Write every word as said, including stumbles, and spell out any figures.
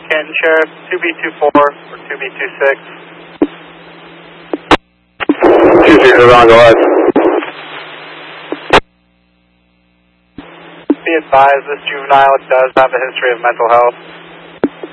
Canton Sheriff, two B two four or two B two six. two three four, go ahead. Be advised, this juvenile does have a history of mental health.